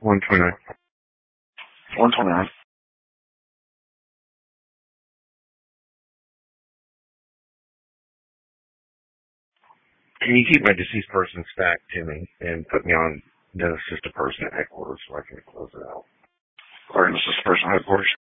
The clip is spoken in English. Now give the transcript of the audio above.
129. 129. Can you keep my deceased person stacked to me and put me on the assistant person at headquarters so I can close it out? Or an assistant person at headquarters?